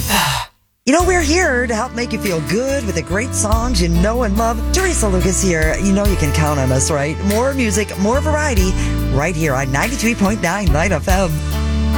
You know, we're here to help make you feel good with the great songs you know and love. Teresa Lucas here. You know you can count on us, right? More music, more variety, right here on 93.9 Light FM.